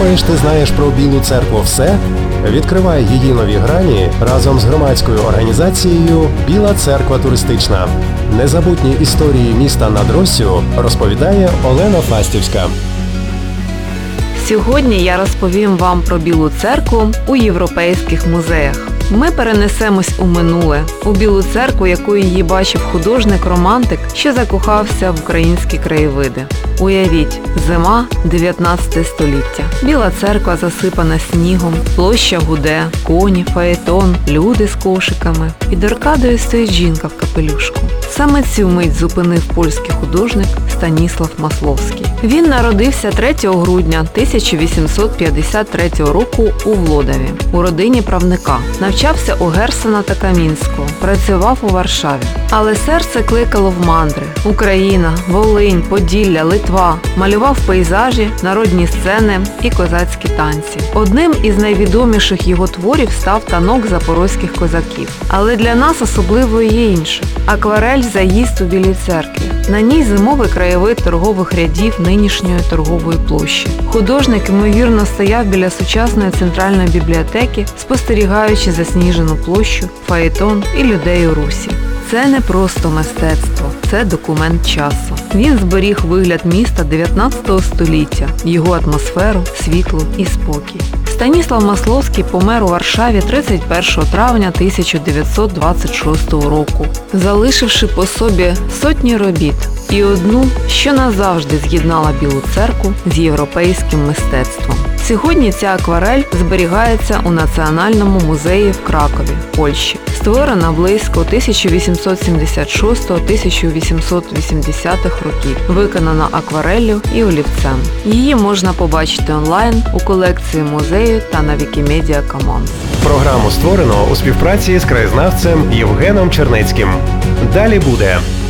Думаєш, ти знаєш про Білу церкву все? Відкривай її нові грані разом з громадською організацією «Біла церква туристична». Незабутні історії міста над Россю розповідає Олена Фастівська. Сьогодні я розповім вам про Білу церкву у європейських музеях. Ми перенесемось у минуле, у Білу церкву, яку її бачив художник-романтик, що закохався в українські краєвиди. Уявіть, зима, 19 століття. Біла церква засипана снігом, площа гуде, коні, фаетон, люди з кошиками. Під аркадою стоїть жінка в капелюшку. Саме цю мить зупинив польський художник Станіслав Масловський. Він народився 3 грудня 1853 року у Влодаві, у родині правника. Навчався у Герцена та Камінського, працював у Варшаві. Але серце кликало в мандри. Україна, Волинь, Поділля, Литва. Малював пейзажі, народні сцени і козацькі танці. Одним із найвідоміших його творів став танок запорозьких козаків. Але для нас особливою є інше. Акварель «Заїзд у Білій церкві». На ній зимовий краєвид торгових рядів нинішньої торгової площі. Художник, ймовірно, стояв біля сучасної центральної бібліотеки, спостерігаючи засніжену площу, фаетон і людей у русі. Це не просто мистецтво, це документ часу. Він зберіг вигляд міста 19 століття, його атмосферу, світло і спокій. Станіслав Масловський помер у Варшаві 31 травня 1926 року, залишивши по собі сотні робіт і одну, що назавжди з'єднала Білу церкву з європейським мистецтвом. Сьогодні ця акварель зберігається у Національному музеї в Кракові, Польщі. Створена близько 1876-1880 років. Виконана аквареллю і олівцем. Її можна побачити онлайн у колекції музею та на Wikimedia Commons. Програму створено у співпраці з краєзнавцем Євгеном Чернецьким. Далі буде.